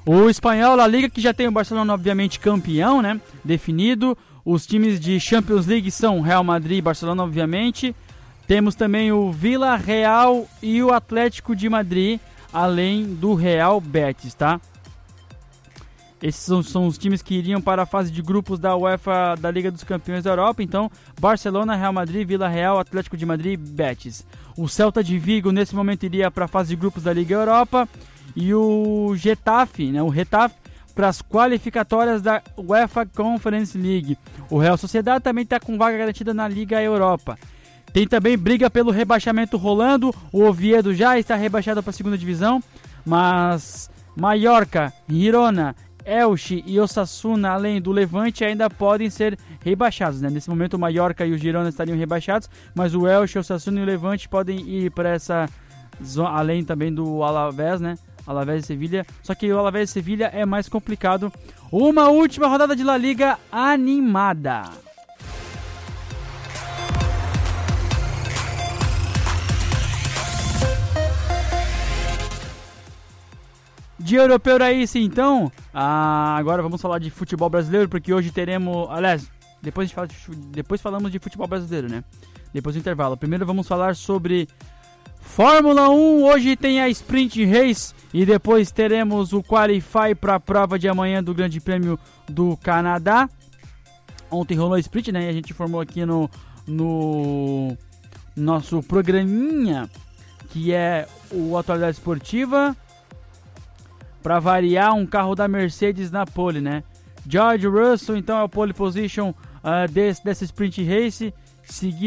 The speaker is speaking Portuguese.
O espanhol, La Liga, que já tem o Barcelona, obviamente, campeão, né? Definido. Os times de Champions League são Real Madrid e Barcelona, obviamente. Temos também o Villarreal e o Atlético de Madrid, além do Real Betis, tá? Esses são os times que iriam para a fase de grupos da UEFA, da Liga dos Campeões da Europa. Então, Barcelona, Real Madrid, Villarreal, Atlético de Madrid e Betis. O Celta de Vigo, nesse momento, iria para a fase de grupos da Liga Europa. E o Getafe, né, para as qualificatórias da UEFA Conference League. O Real Sociedad também está com vaga garantida na Liga Europa. Tem também briga pelo rebaixamento rolando. O Oviedo já está rebaixado para a segunda divisão. Mas Mallorca, Girona, Elche e Osasuna, além do Levante, ainda podem ser rebaixados, né? Nesse momento o Mallorca e o Girona estariam rebaixados, mas o Elche, o Osasuna e o Levante podem ir para essa zona, além também do Alavés, né? Alavés e Sevilha. Só que o Alavés e Sevilha é mais complicado. Uma última rodada de La Liga animada. De europeu era isso, então. Agora vamos falar de futebol brasileiro, porque hoje teremos... Aliás, depois falamos de futebol brasileiro, né? Depois do intervalo. Primeiro vamos falar sobre Fórmula 1. Hoje tem a Sprint Race e depois teremos o Qualify para a prova de amanhã do Grande Prêmio do Canadá. Ontem rolou a Sprint, né? E a gente informou aqui no nosso programinha, que é o Atualidade Esportiva. Para variar, um carro da Mercedes na pole, né? George Russell, então, é o pole position dessa Sprint Race. Seguido